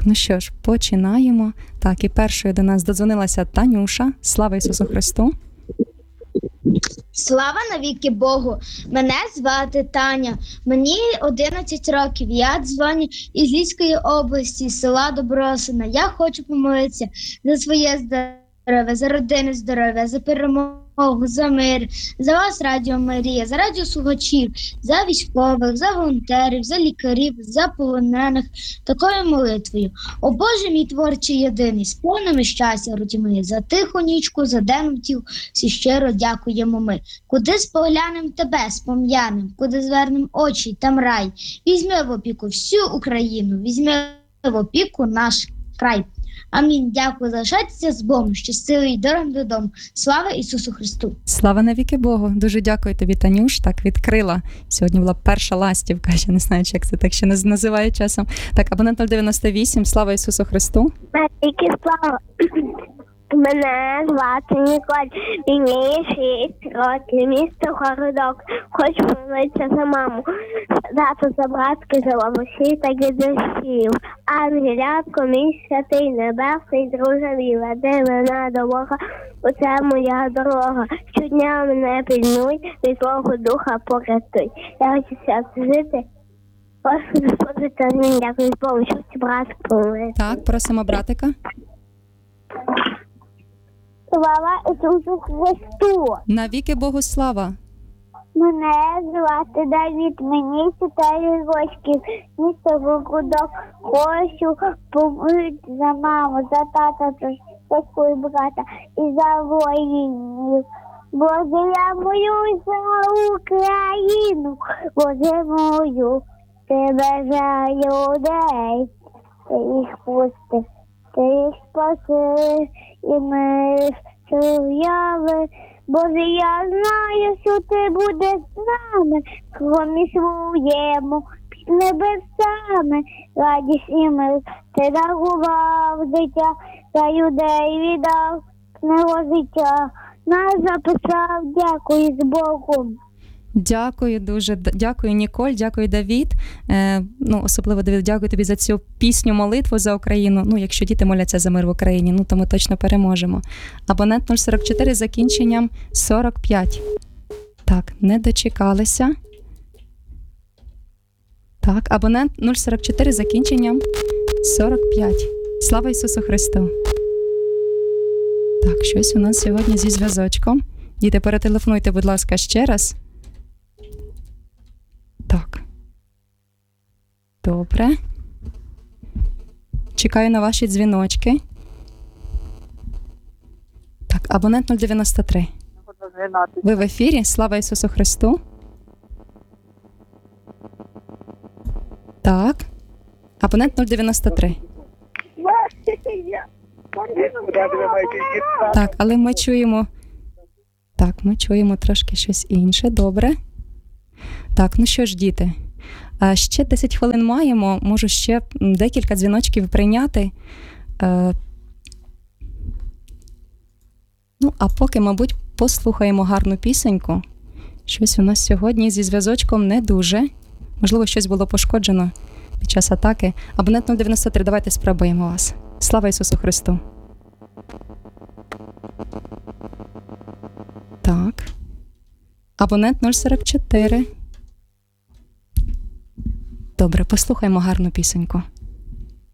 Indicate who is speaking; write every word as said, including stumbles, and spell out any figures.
Speaker 1: ну що ж, починаємо. Так, і першою до нас додзвонилася Танюша. Слава Ісусу Христу!
Speaker 2: Слава навіки Богу! Мене звати Таня. Мені одинадцять років. Я дзвоню із Львівської області, з села Добросина. Я хочу помолитися за своє здоров'я, за родини здоров'я, за перемогу, за мир, за вас, Радіо Марія, за радіослухачів, за військових, за волонтерів, за лікарів, за полонених. Такою молитвою. О Боже мій творчий єдиний, сповними щастя, роді мої, за тиху нічку, за день втів, всі щиро дякуємо ми. Куди споглянем тебе, спом'янем, куди звернем очі, там рай. Візьми в опіку всю Україну, візьми в опіку наш край. Амінь. Дякую. Залишайтеся з Богом, щасливий і дорогим додому. Слава Ісусу Христу!
Speaker 1: Слава навіки Богу! Дуже дякую тобі, Танюш. Так, відкрила. Сьогодні була перша ластівка, ще не знаю, як це так ще не називає часом. Так, абонент нуль дев'яносто вісім. Слава Ісусу Христу!
Speaker 3: Навіки слава! Мене звати Ніколь, мені шість років, місто Городок. Хочу помолитися за маму, дату за братки, за бабусі та дідусів. Ангелятко, мій святий небесний, друже мій, веди мене до Бога, оце моя дорога. Щодня мене пильнуй, від Богу духа порятуй. Я хочу свято жити. Господи, Господи, та мені дякую з Богом, що ці братки помилити.
Speaker 1: Так, просимо братика.
Speaker 3: Слава Ісусу Христу!
Speaker 1: Навіки Богу слава!
Speaker 3: Мене звати Давід, мені чотири рочки, місто Городок. Хочу помолити за маму, за тата, за свого брата і за воїнів. Боже, я молюсь за Україну, Боже мою, тебе за людей, ти їх пусти, ти їх спаси, і ми стояли. Боже, я знаю, що ти будеш з нами, кромі своєму, під небесами, радість і мир. Ти дарував дитя, за людей віддав книгу життя. Нас записав, дякую з Богом.
Speaker 1: Дякую дуже, дякую, Ніколь, дякую, Давід. Е, ну, особливо, Давід, дякую тобі за цю пісню, молитву за Україну. Ну, якщо діти моляться за мир в Україні, ну, то ми точно переможемо. Абонент нуль сорок чотири з закінченням сорок п'ять. Так, не дочекалися. Так, абонент нуль сорок чотири з закінченням сорок п'ять. Слава Ісусу Христу! Так, щось у нас сьогодні зі зв'язочком. Діти, перетелефонуйте, будь ласка, ще раз. Так. Добре. Чекаю на ваші дзвіночки. Так, абонент нуль дев'яносто три. Ви в ефірі? Слава Ісусу Христу. Так. Абонент нуль дев'яносто три. Так, але ми чуємо... Так, ми чуємо трошки щось інше. Добре. Так, ну що ж, діти, ще десять хвилин маємо, можу ще декілька дзвіночків прийняти. Ну, а поки, мабуть, послухаємо гарну пісеньку. Щось у нас сьогодні зі зв'язочком не дуже. Можливо, щось було пошкоджено під час атаки. Абонент нуль дев'яносто три, давайте спробуємо вас. Слава Ісусу Христу! Так. Абонент нуль сорок чотири. Добре, послухаємо гарну пісеньку.